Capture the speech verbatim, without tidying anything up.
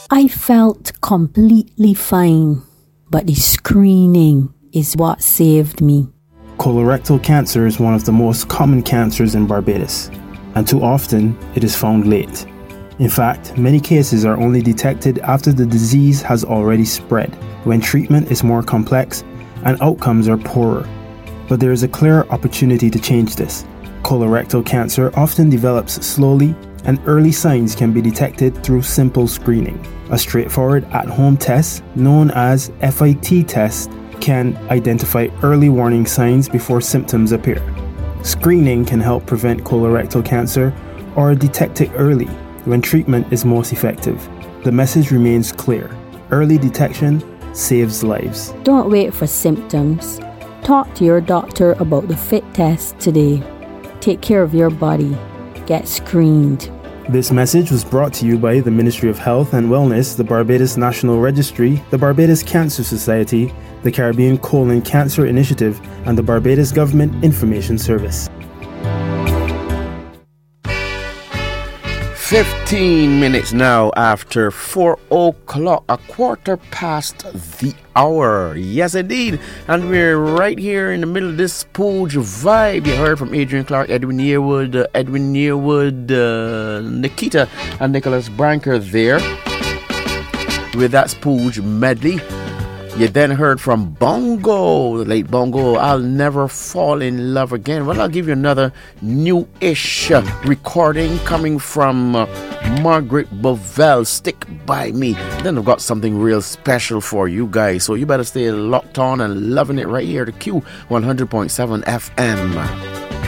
I felt completely fine, but the screening is what saved me. Colorectal cancer is one of the most common cancers in Barbados, and too often it is found late. In fact, many cases are only detected after the disease has already spread, when treatment is more complex and outcomes are poorer. But there is a clear opportunity to change this. Colorectal cancer often develops slowly, and early signs can be detected through simple screening. A straightforward at-home test known as F I T test can identify early warning signs before symptoms appear. Screening can help prevent colorectal cancer or detect it early when treatment is most effective. The message remains clear. Early detection saves lives. Don't wait for symptoms. Talk to your doctor about the FIT test today. Take care of your body. Get screened. This message was brought to you by the Ministry of Health and Wellness, the Barbados National Registry, the Barbados Cancer Society, the Caribbean Colon Cancer Initiative, and the Barbados Government Information Service. fifteen minutes now after four o'clock, a quarter past the hour. Yes, indeed. And we're right here in the middle of this Spooge vibe. You heard from Adrian Clark, Edwin Yearwood, uh, Edwin Yearwood, uh, Nikita, and Nicholas Branker there with that Spooge medley. You then heard from Bongo, the late Bongo, I'll Never Fall in Love Again. Well, I'll give you another new-ish uh, recording coming from uh, Margaret Bovell, Stick By Me. Then I've got something real special for you guys, so you better stay locked on and loving it right here to Q one hundred point seven F M.